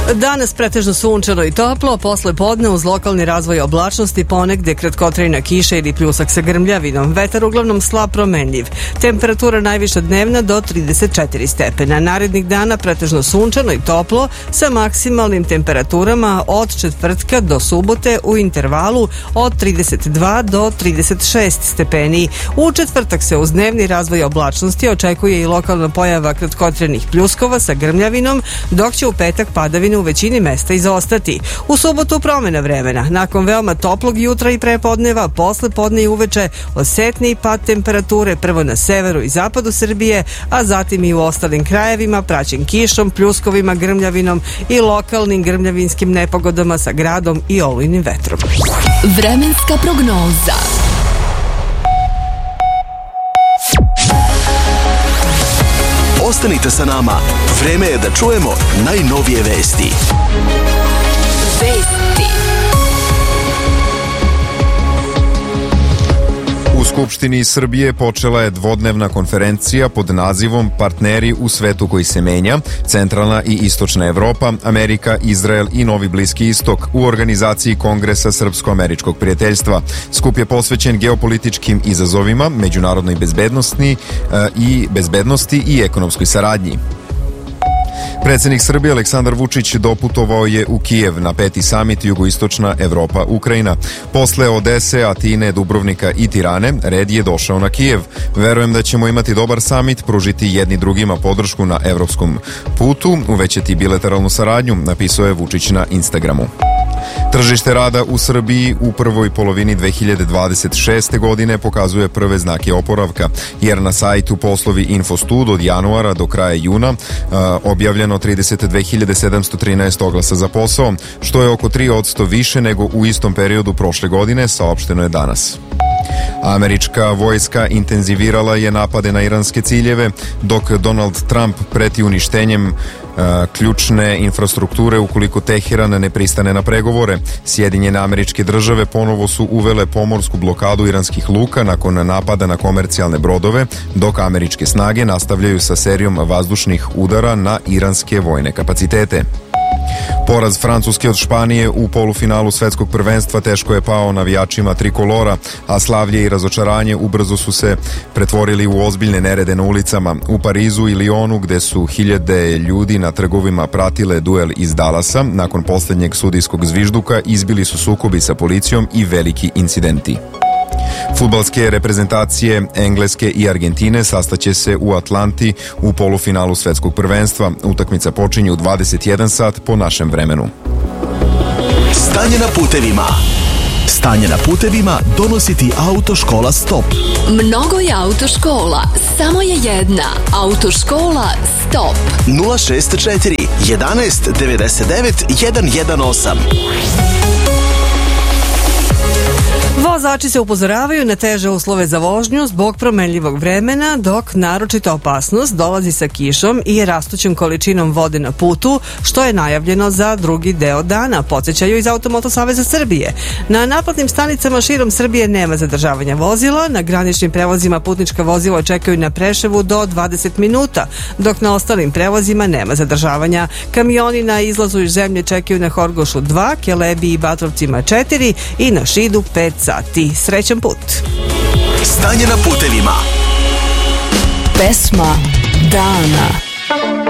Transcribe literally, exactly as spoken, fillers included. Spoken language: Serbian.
Danas pretežno sunčano i toplo, posle podne uz lokalni razvoj oblačnosti ponegde kratkotrajna kiša ili pljusak sa grmljavinom. Vetar uglavnom slab promenljiv. Temperatura najviša dnevna do trideset četiri stepena. Narednih dana pretežno sunčano i toplo sa maksimalnim temperaturama od četvrtka do subote u intervalu od trideset dva do trideset šest stepeni. U četvrtak se uz dnevni razvoj oblačnosti očekuje i lokalna pojava kratkotrajnih pljuskova sa grmljavinom, dok će u petak padavine u većini mesta izostati. U subotu promena vremena. Nakon veoma toplog jutra i prepodneva, posle podne i uveče osetni pad temperature prvo na severu i zapadu Srbije, a zatim i u ostalim krajevima praćen kišom, pljuskovima, grmljavinom i lokalnim grmljavinskim nepogodama sa gradom i olujnim vetrom. Vremenska prognoza. Ostanite sa nama. Vreme je da čujemo najnovije vesti. Vesti. U Skupštini Srbije počela je dvodnevna konferencija pod nazivom Partneri u svetu koji se menja, Centralna i Istočna Evropa, Amerika, Izrael i Novi Bliski istok u organizaciji Kongresa Srpsko-američkog prijateljstva. Skup je posvećen geopolitičkim izazovima, međunarodnoj bezbednosti i bezbednosti i ekonomskoj saradnji. Predsednik Srbije Aleksandar Vučić doputovao je u Kijev na peti samit Jugoistočna Evropa Ukrajina. Posle Odese, Atine, Dubrovnika i Tirane, red je došao na Kijev. Verujem da ćemo imati dobar samit, pružiti jedni drugima podršku na evropskom putu, uvećati bilateralnu saradnju, napisao je Vučić na Instagramu. Tržište rada u Srbiji u prvoj polovini dve hiljade dvadeset šeste. godine pokazuje prve znake oporavka, jer na sajtu Poslovi Infostud od januara do kraja juna a, objavljeno trideset dve hiljade sedamsto trinaest oglasa za posao, što je oko tri posto više nego u istom periodu prošle godine, saopšteno je danas. Američka vojska intenzivirala je napade na iranske ciljeve, dok Donald Trump preti uništenjem ključne infrastrukture ukoliko Teheran ne pristane na pregovore. Sjedinjene Američke Države ponovo su uvele pomorsku blokadu iranskih luka nakon napada na komercijalne brodove, dok američke snage nastavljaju sa serijom vazdušnih udara na iranske vojne kapacitete. Poraz Francuske od Španije u polufinalu svetskog prvenstva teško je pao navijačima trikolora, a slavlje i razočaranje ubrzo su se pretvorili u ozbiljne nerede na ulicama. U Parizu i Lionu, gde su hiljade ljudi na trgovima pratile duel iz Dallasa, nakon poslednjeg sudijskog zvižduka izbili su sukobi sa policijom i veliki incidenti. Fudbalske reprezentacije Engleske i Argentine sastaće se u Atlanti u polufinalu svetskog prvenstva. Utakmica počinje u dvadeset jedan sat po našem vremenu. Stanje na putevima. Stanje na putevima donosi ti Autoškola Stop. Mnogo je autoškola, samo je jedna. Autoškola Stop. nula šest četiri jedanaest devedeset devet jedan jedan osam. Vozači se upozoravaju na teže uslove za vožnju zbog promenljivog vremena, dok naročita opasnost dolazi sa kišom i rastućom količinom vode na putu, što je najavljeno za drugi deo dana, podsjećaju iz Automoto saveza Srbije. Na naplatnim stanicama širom Srbije nema zadržavanja vozila, na graničnim prevozima putnička vozila čekaju na Preševu do dvadeset minuta, dok na ostalim prevozima nema zadržavanja. Kamioni na izlazu iz zemlje čekaju na Horgošu dva, Kelebi i Batrovcima četiri i na Šidu pet sati. Srećan put. Stanje na putevima. Pesma dana.